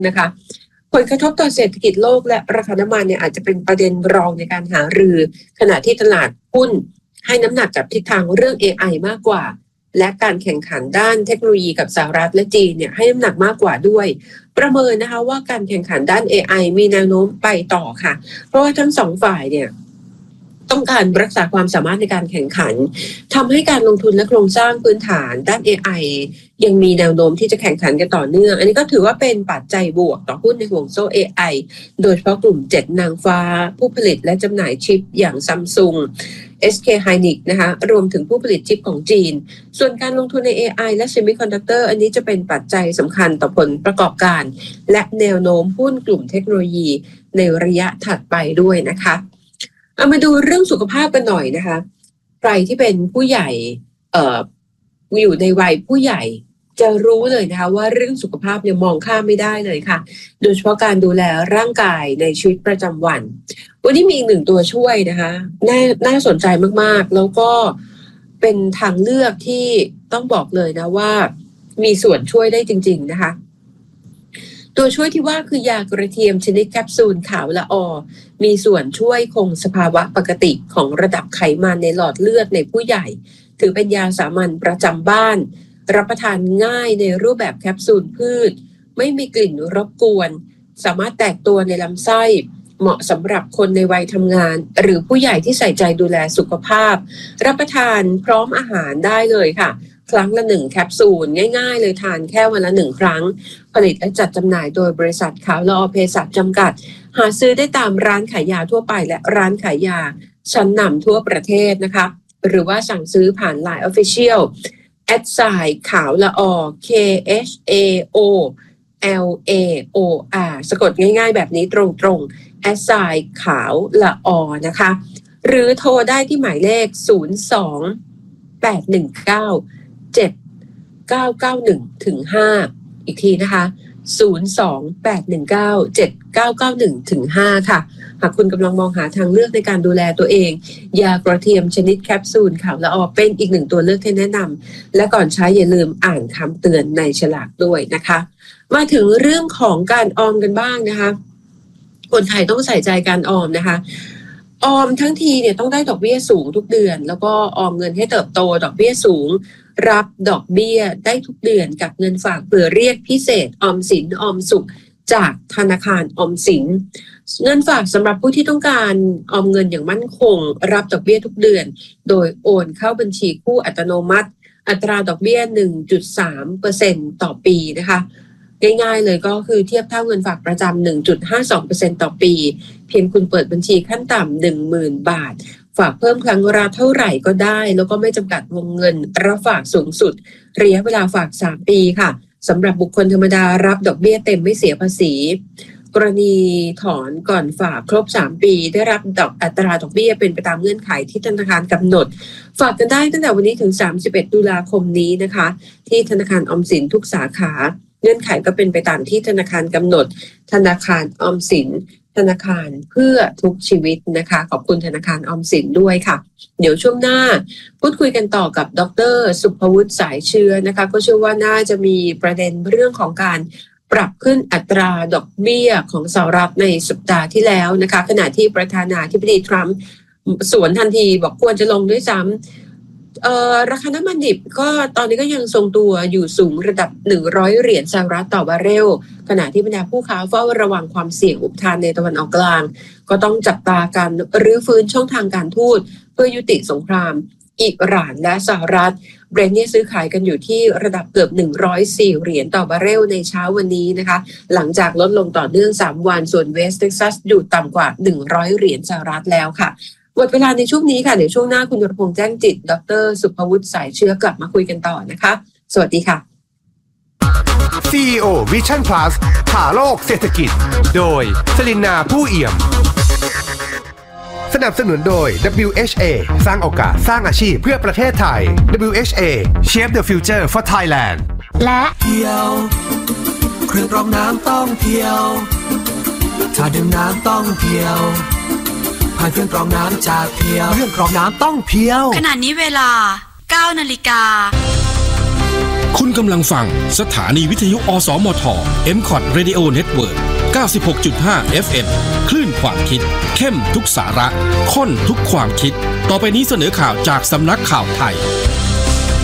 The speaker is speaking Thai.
นะคะผลกระทบต่อเศรษฐกิจโลกและราคาน้ำมันเนี่ยอาจจะเป็นประเด็นรองในการหารือขณะที่ตลาดหุ้นให้น้ำหนักกับทิศทางเรื่อง AI มากกว่าและการแข่งขันด้านเทคโนโลยีกับสหรัฐและจีนเนี่ยให้น้ำหนักมากกว่าด้วยประเมินนะคะว่าการแข่งขันด้าน AI มีแนวโน้มไปต่อค่ะเพราะว่าทั้งสองฝ่ายเนี่ยต้องการรักษาความสามารถในการแข่งขันทำให้การลงทุนและโครงสร้างพื้นฐานด้าน AI ยังมีแนวโน้มที่จะแข่งขันกันต่อเนื่องอันนี้ก็ถือว่าเป็นปัจจัยบวกต่อหุ้นในห่วงโซ่ AI โดยเฉพาะกลุ่ม7นางฟ้าผู้ผลิตและจำหน่ายชิปอย่าง Samsung SK Hynix นะคะรวมถึงผู้ผลิตชิปของจีนส่วนการลงทุนใน AI และ Semiconductor อันนี้จะเป็นปัจจัยสำคัญต่อผลประกอบการและแนวโน้มหุ้นกลุ่มเทคโนโลยีในระยะถัดไปด้วยนะคะเอามาดูเรื่องสุขภาพกันหน่อยนะคะใครที่เป็นผู้ใหญ่อยู่ในวัยผู้ใหญ่จะรู้เลยนะคะว่าเรื่องสุขภาพเนี่ยมองข้ามไม่ได้เลยค่ะโดยเฉพาะการดูแลร่างกายในชีวิตประจำวันวันนี้มีอีกหนึ่งตัวช่วยนะคะน่าสนใจมากๆแล้วก็เป็นทางเลือกที่ต้องบอกเลยนะว่ามีส่วนช่วยได้จริงๆนะคะตัวช่วยที่ว่าคือยากระเทียมชนิดแคปซูลขาวละออมีส่วนช่วยคงสภาวะปกติของระดับไขมันในหลอดเลือดในผู้ใหญ่ถือเป็นยาสามัญประจำบ้านรับประทานง่ายในรูปแบบแคปซูลพืชไม่มีกลิ่นรบกวนสามารถแตกตัวในลำไส้เหมาะสำหรับคนในวัยทำงานหรือผู้ใหญ่ที่ใส่ใจดูแลสุขภาพรับประทานพร้อมอาหารได้เลยค่ะครั้งละ1แคปซูลง่ายๆเลยทานแค่วันละ1ครั้งผลิตและจัดจำหน่ายโดยบริษัทขาวละออเภสัชจำกัดหาซื้อได้ตามร้านขายยาทั่วไปและร้านขายยาชั้นนำทั่วประเทศนะคะหรือว่าสั่งซื้อผ่าน LINE Officialขาวละอ KHAOLAOR สะกดง่ายๆแบบนี้ตรงๆขาวละอนะคะหรือโทรได้ที่หมายเลข02-819-7991-5อีกทีนะคะ02-819-7991-5ค่ะหากคุณกำลังมองหาทางเลือกในการดูแลตัวเองยากระเทียมชนิดแคปซูลขาวละออเป็นอีกหนึ่งตัวเลือกที่แนะนำและก่อนใช้อย่าลืมอ่านคำเตือนในฉลากด้วยนะคะมาถึงเรื่องของการออมกันบ้างนะคะคนไทยต้องใส่ใจการออมนะคะออมทั้งทีเนี่ยต้องได้ดอกเบี้ยสูงทุกเดือนแล้วก็ออมเงินให้เติบโตดอกเบี้ยสูงรับดอกเบี้ยได้ทุกเดือนกับเงินฝากเผื่อเรียกพิเศษออมสินออมสุขจากธนาคารออมสินเงินฝากสำหรับผู้ที่ต้องการออมเงินอย่างมั่นคงรับดอกเบี้ยทุกเดือนโดยโอนเข้าบัญชีคู่อัตโนมัติอัตราดอกเบี้ย 1.3% ต่อปีนะคะง่ายๆเลยก็คือเทียบเท่าเงินฝากประจำ 1.52% ต่อปีเพียงคุณเปิดบัญชีขั้นต่ำ 10,000 บาทฝากเพิ่มครั้งละเท่าไหร่ก็ได้แล้วก็ไม่จำกัดวงเงินรับฝากสูงสุดระยะเวลาฝาก3ปีค่ะสำหรับบุคคลธรรมดารับดอกเบี้ยเต็มไม่เสียภาษีกรณีถอนก่อนฝากครบ3ปีได้รับอัตราดอกเบี้ยเป็นไปตามเงื่อนไขที่ธนาคารกำหนดฝากกันได้ตั้งแต่วันนี้ถึง31 ตุลาคมนี้นะคะที่ธนาคารออมสินทุกสาขาเงื่อนไขก็เป็นไปตามที่ธนาคารกำหนดธนาคารออมสินธนาคารเพื่อทุกชีวิตนะคะขอบคุณธนาคารออมสินด้วยค่ะเดี๋ยวช่วงหน้าพูดคุยกันต่อกับดร.สุภวุฒิสายเชื้อนะคะก็เชื่อว่าน่าจะมีประเด็นเรื่องของการปรับขึ้นอัตราดอกเบี้ยของสหรัฐในสัปดาห์ที่แล้วนะคะขณะที่ประธานาธิบดีทรัมป์สวนทันทีบอกควรจะลงด้วยซ้ำราคาน้ำมันดิบก็ตอนนี้ก็ยังทรงตัวอยู่สูงระดับ$100ต่อบาร์เรลขณะที่บรรดาผู้ค้าเฝ้าระวังความเสี่ยงอุปทานในตะวันออกกลางก็ต้องจับตาการรื้อฟื้นช่องทางการทูตเพื่อยุติสงครามอิหร่านและสหรัฐเบรนท์เนี่ยซื้อขายกันอยู่ที่ระดับเกือบ$104ต่อบาร์เรลในเช้าวันนี้นะคะหลังจากลดลงต่อเนื่อง3วันส่วนเวสต์เท็กซัสอยู่ต่ำกว่า$100สหรัฐแล้วค่ะหมดเวลาในช่วงนี้ค่ะเดี๋ยวช่วงหน้าคุณวรพงษ์แจ้งจิตดร.สุภวุฒิสายเชื้อกลับมาคุยกันต่อนะคะสวัสดีค่ะ CEO Vision Plus ผ่าโลกเศรษฐกิจโดยชลินาผู้เอี่ยมสนับสนุนโดย WHA สร้างโอกาสสร้างอาชีพเพื่อประเทศไทย WHA Shape the Future for Thailand และเพียวเครื่องกรองน้ำต้องเพียวถ้าดื่มน้ำต้องเพียวผ่านเครื่องกรองน้ำจากเพียวเครื่องกรองน้ำต้องเพียวขณะนี้เวลา 9:00 นคุณกำลังฟังสถานีวิทยุอสมท MCOT Radio Network 96.5 FM คลื่นความคิดเข้มทุกสาระข้นทุกความคิดต่อไปนี้เสนอข่าวจากสำนักข่าวไทย